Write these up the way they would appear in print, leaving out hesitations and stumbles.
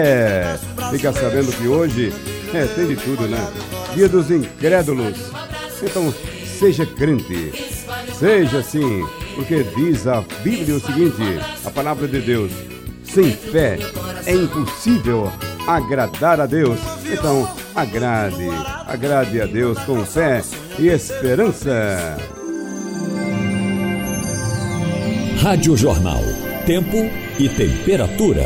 Fica sabendo que hoje tem de tudo, né? Dia dos incrédulos. Então, seja crente. Seja assim, porque diz a Bíblia o seguinte, a palavra de Deus: sem fé é impossível agradar a Deus. Então, agrade a Deus com fé e esperança. Rádio Jornal, tempo e temperatura.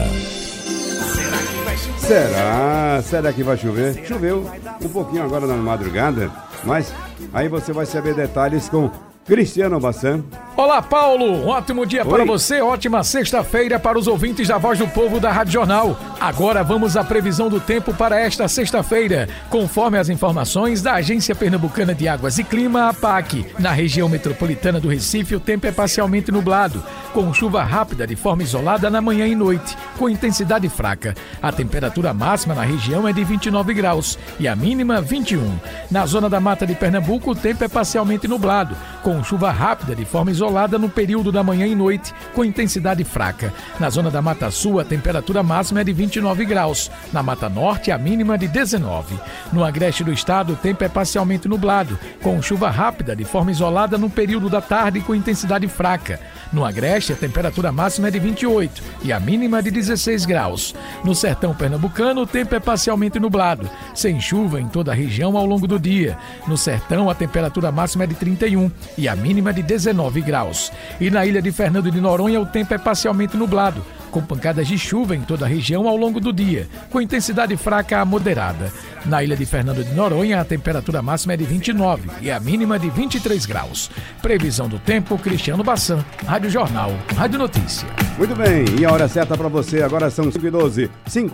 Será que vai chover? Choveu um pouquinho agora na madrugada, mas aí você vai saber detalhes com Cristiano Bassan. Olá, Paulo, um ótimo dia para você, ótima sexta-feira para os ouvintes da Voz do Povo da Rádio Jornal. Agora vamos à previsão do tempo para esta sexta-feira. Conforme as informações da Agência Pernambucana de Águas e Clima, APAC, na região metropolitana do Recife, o tempo é parcialmente nublado, com chuva rápida de forma isolada na manhã e noite, com intensidade fraca. A temperatura máxima na região é de 29 graus e a mínima 21. Na zona da Mata de Pernambuco, o tempo é parcialmente nublado, com chuva rápida de forma isolada no período da manhã e noite, com intensidade fraca. Na zona da Mata Sul, a temperatura máxima é de 29 graus. Na Mata Norte, a mínima de 19. No agreste do estado, o tempo é parcialmente nublado, com chuva rápida de forma isolada no período da tarde, com intensidade fraca. No agreste, a temperatura máxima é de 28 e a mínima de 16 graus. No sertão pernambucano, o tempo é parcialmente nublado, sem chuva em toda a região ao longo do dia. No sertão, a temperatura máxima é de 31 e a mínima de 19 graus. E na ilha de Fernando de Noronha, o tempo é parcialmente nublado, com pancadas de chuva em toda a região ao longo do dia, com intensidade fraca a moderada. Na ilha de Fernando de Noronha, a temperatura máxima é de 29 e a mínima de 23 graus. Previsão do tempo, Cristiano Bassan, Rádio Jornal, Rádio Notícia. Muito bem, e a hora certa para você, agora são 5h12.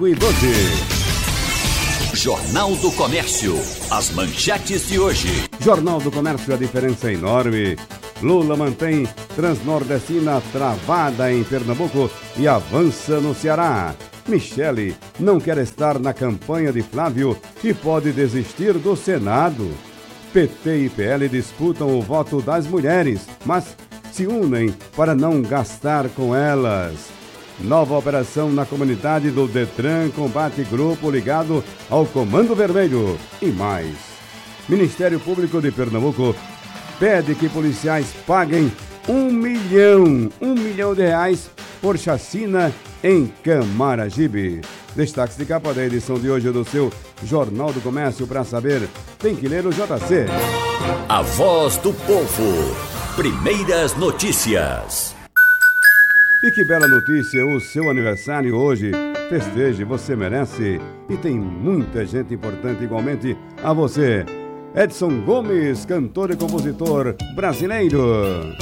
Jornal do Comércio, as manchetes de hoje. Jornal do Comércio, a diferença é enorme. Lula mantém Transnordestina travada em Pernambuco e avança no Ceará. Michele não quer estar na campanha de Flávio e pode desistir do Senado. PT e PL disputam o voto das mulheres, mas se unem para não gastar com elas. Nova operação na comunidade do Detran combate grupo ligado ao Comando Vermelho e mais. Ministério Público de Pernambuco pede que policiais paguem R$1 milhão por chacina em Camaragibe. Destaques de capa da edição de hoje do seu Jornal do Comércio. Para saber, tem que ler o JC. A Voz do Povo. Primeiras notícias. E que bela notícia, o seu aniversário hoje. Festeje, você merece. E tem muita gente importante igualmente a você. Edson Gomes, cantor e compositor brasileiro.